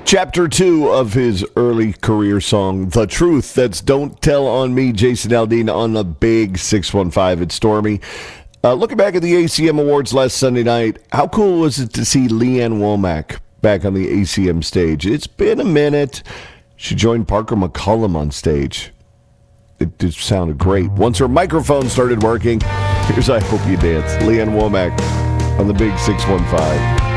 Chapter 2 of his early career song, The Truth. That's Don't Tell on Me, Jason Aldean on the Big 615 at Stormy. Looking back at the ACM Awards last Sunday night, how cool was it to see Leanne Womack back on the ACM stage? It's been a minute. She joined Parker McCollum on stage. It just sounded great. Once her microphone started working, here's I Hope You Dance. Leanne Womack on the Big 615.